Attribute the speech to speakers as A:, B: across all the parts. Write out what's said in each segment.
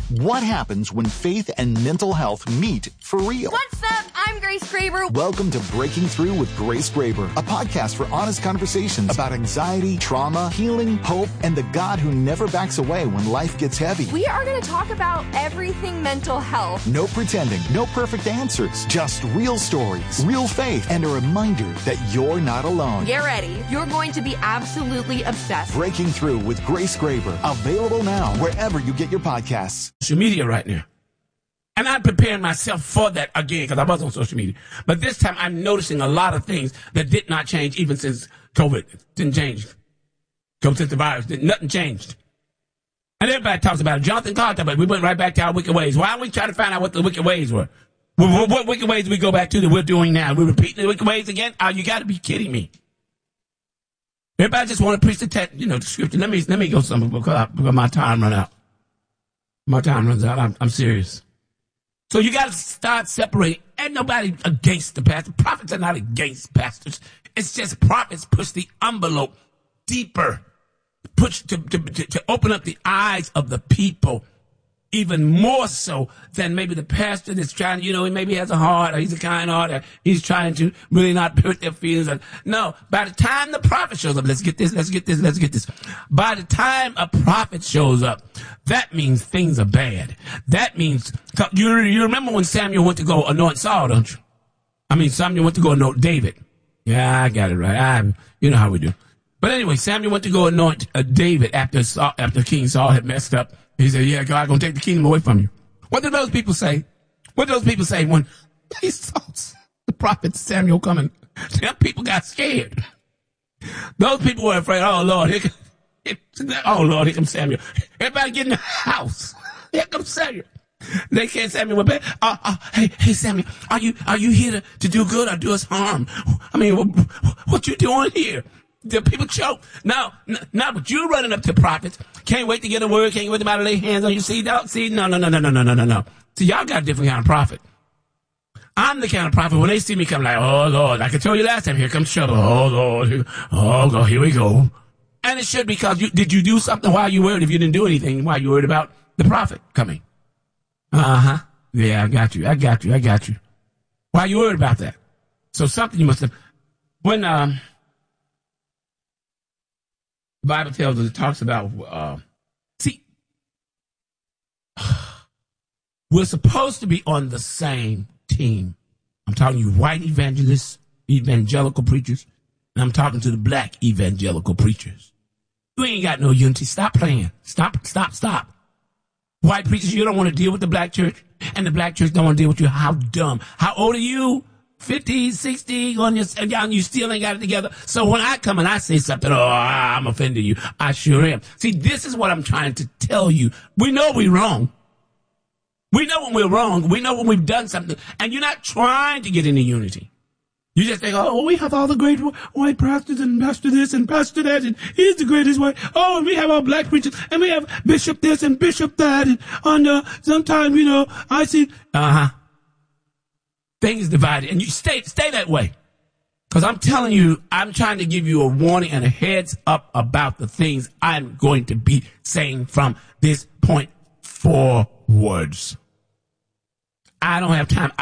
A: What happens when faith and mental health meet for real?
B: What's up? I'm Grace Graber.
A: Welcome to Breaking Through with Grace Graber, a podcast for honest conversations about anxiety, trauma, healing, hope, and the God who never backs away when life gets heavy.
B: We are going to talk about everything mental health.
A: No pretending, no perfect answers, just real stories, real faith, and a reminder that you're not alone.
B: Get ready. You're going to be absolutely obsessed.
A: Breaking Through with Grace Graber, available now wherever you get your podcasts.
C: Social media right now. And I'm preparing myself for that again because I was on social media. But this time I'm noticing a lot of things that did not change even since COVID. It didn't change. Since the virus, nothing changed. And everybody talks about it. Jonathan Carr talked about it. We went right back to our wicked ways. Why don't we try to find out what the wicked ways were? What wicked ways do we go back to that we're doing now? We're repeating the wicked ways again? Oh, you got to be kidding me. Everybody just want to preach the scripture. Let me go somewhere because my time run out. My time runs out. I'm serious. So you got to start separating. Ain't nobody against the pastor. Prophets are not against pastors. It's just prophets push the envelope deeper, push to open up the eyes of the people even more so than maybe the pastor that's trying, he maybe has a heart or he's a kind heart or he's trying to really not hurt their feelings. No, by the time the prophet shows up, let's get this. By the time a prophet shows up, that means things are bad. That means, you remember when Samuel went to go anoint Saul, don't you? Samuel went to go anoint David. Yeah, I got it right. You know how we do. But anyway, Samuel went to go anoint David after King Saul had messed up. He said, yeah, God going to take the kingdom away from you. What did those people say? What did those people say when they saw the prophet Samuel coming? Them people got scared. Those people were afraid, oh, Lord, here comes Samuel. Everybody get in the house. Here comes Samuel. They can't Samuel went back. Hey, Samuel, are you here to do good or do us harm? What you doing here? The people choke. Now, but you running up to prophets. Can't wait to get a word. Can't wait to lay hands on you. See, no. See, y'all got a different kind of prophet. I'm the kind of prophet when they see me come like, oh, Lord, I can tell you last time, here comes trouble. Oh, Lord. Oh, God, here we go. And it should be because did you do something while you worried? If you didn't do anything, while you worried about the prophet coming? Uh-huh. Yeah, I got you. Why you worried about that? So something you must have. When, the Bible tells us, it talks about, we're supposed to be on the same team. I'm talking to you white evangelists, evangelical preachers, and I'm talking to the black evangelical preachers. You ain't got no unity. Stop playing. Stop. White preachers, you don't want to deal with the black church, and the black church don't want to deal with you. How dumb. How old are you? 50, 60, and you still ain't got it together. So when I come and I say something, I'm offending you. I sure am. See, this is what I'm trying to tell you. We know we're wrong. We know when we're wrong. We know when we've done something. And you're not trying to get into unity. You just think, we have all the great white pastors and pastor this and pastor that, and he's the greatest white. Oh, and we have our black preachers, and we have bishop this and bishop that, and sometimes, I see, things divided, and you stay that way. Because I'm telling you, I'm trying to give you a warning and a heads up about the things I'm going to be saying from this point forwards. I don't have time.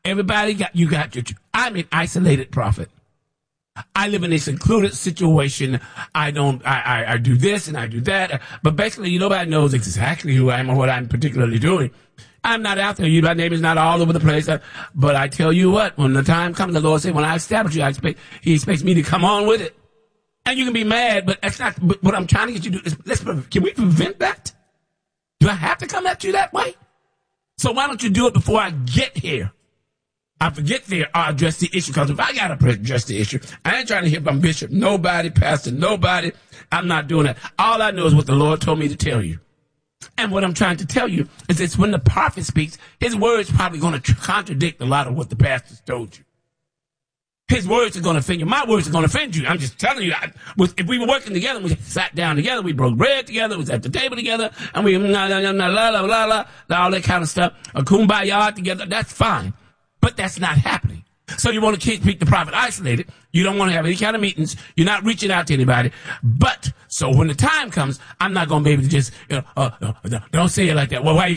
C: I'm an isolated prophet. I live in a secluded situation. I do this and I do that. But basically, nobody knows exactly who I am or what I'm particularly doing. I'm not out there. My name is not all over the place. But I tell you what, when the time comes, the Lord said, when I establish you, He expects me to come on with it. And you can be mad, but that's not what I'm trying to get you to do. Can we prevent that? Do I have to come at you that way? So why don't you do it before I get here? I forget there, I'll address the issue. Because if I got to address the issue, I ain't trying to hear from bishop, nobody, pastor, nobody. I'm not doing that. All I know is what the Lord told me to tell you. And what I'm trying to tell you is it's when the prophet speaks, his words probably going to contradict a lot of what the pastors told you. His words are going to offend you. My words are going to offend you. I'm just telling you. If we were working together, we sat down together, we broke bread together, we was at the table together, and we all that kind of stuff, a kumbaya together, that's fine. But that's not happening. So you want to keep the prophet isolated. You don't want to have any kind of meetings. You're not reaching out to anybody. But so when the time comes, I'm not going to be able to just, don't say it like that. Well, why you